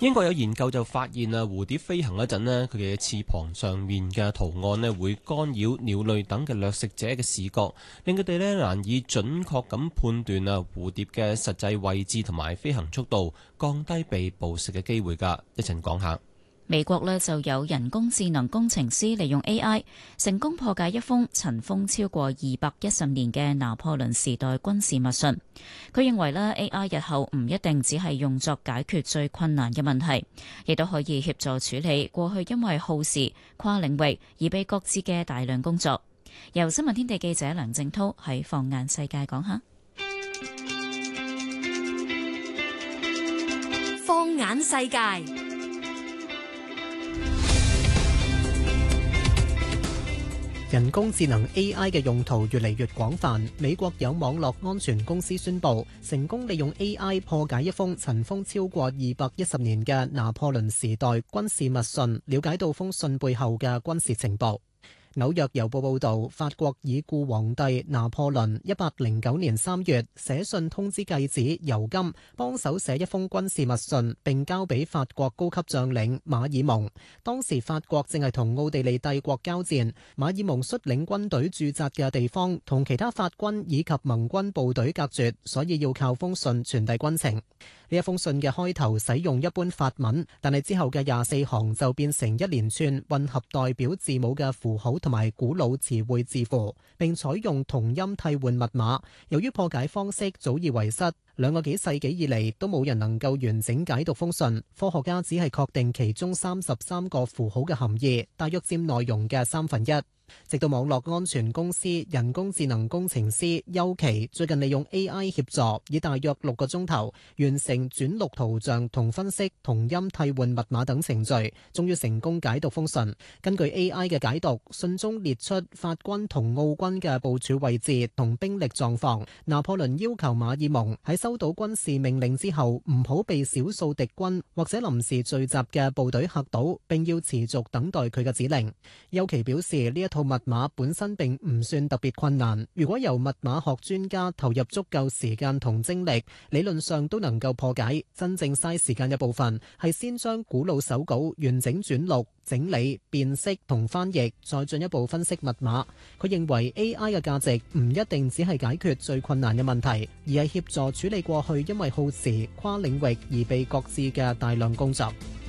英國有研究就發現啊，蝴蝶飛行嗰陣呢，佢嘅翅膀上面嘅圖案呢會干擾鳥類等嘅掠食者嘅視覺，令佢哋呢難以準確咁判斷啊蝴蝶嘅實際位置同埋飛行速度，降低被捕食嘅機會㗎。一陣講下。 美國呢就有人工智能工程師利用 AI 成功破解一封塵封超過210年嘅拿破崙時代軍事密信。佢認為呢 AI 日後唔一定只係用作解決最困難嘅問題，亦都可以協助處理過去因為耗時跨領域而被擱置嘅大量工作。由新聞天地記者梁正濤喺放眼世界講下。 放眼世界。 人工智能 AI 嘅用途越嚟越廣泛。美國有網絡安全公司宣布，成功利用 AI 破解一封塵封超過210年嘅拿破崙時代軍事密信，了解到封信背後嘅軍事情報。紐約郵報報導，法國已故皇帝拿破崙1809年3月寫信通知繼子尤金幫手寫一封軍事密信，並交俾法國高級將領馬爾蒙。當時法國正係同奧地利帝國交戰，馬爾蒙率領軍隊駐紮嘅地方同其他法軍以及盟軍部隊隔絕，所以要靠封信傳遞軍情。呢一封信嘅開頭使用一般法文，但係之後嘅24行就變成一連串混合代表字母嘅符號同埋古老詞彙字符，並採用同音替換密碼。由於破解方式早已遺失，2個幾世紀以嚟都冇人能夠完整解讀封信。科學家只係確定其中33個符號嘅含義，大約佔內容嘅1/3。直到網絡安全公司人工智能工程師邱琪最近利用 AI 協助，以大約6個鐘頭完成轉錄圖像同分析同音替換密碼等程序，終於成功解讀封信。根據 AI 嘅解讀，信中列出法軍同奧軍嘅部署位置同兵力狀況。拿破崙要求馬爾蒙喺收到軍事命令之後，唔好被少數敵軍或者臨時聚集嘅部隊嚇到，並要持續等待佢嘅指令。邱琪表示，呢一套密碼本身並唔算特別困難，如果由密碼學專家投入足夠時間同精力，理論上都能夠破解。真正嘥時間嘅部分係先將古老手稿完整轉錄、整理、辨識同翻譯，再進一步分析密碼。佢認為 AI 嘅價值唔一定只係解決最困難嘅問題，而係協助處理過去因為耗時跨領域而被擱置嘅大量工作。